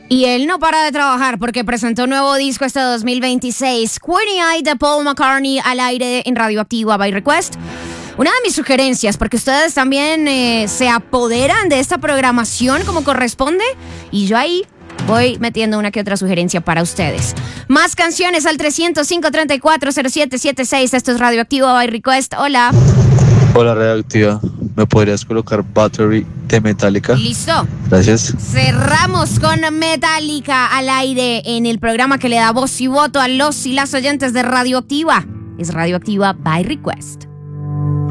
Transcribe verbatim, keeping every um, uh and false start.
Y él no para de trabajar porque presentó un nuevo disco este dos mil veintiséis. Queenie Eye de Paul McCartney al aire en Radioactiva by Request. Una de mis sugerencias, porque ustedes también eh, se apoderan de esta programación como corresponde. Y yo ahí voy metiendo una que otra sugerencia para ustedes. Más canciones al trescientos cinco, treinta y cuatro, cero siete siete seis. Esto es Radioactiva by Request. Hola. Hola, Radioactiva. ¿Me podrías colocar Battery de Metallica? Listo. Gracias. Cerramos con Metallica al aire en el programa que le da voz y voto a los y las oyentes de Radioactiva. Es Radioactiva by Request.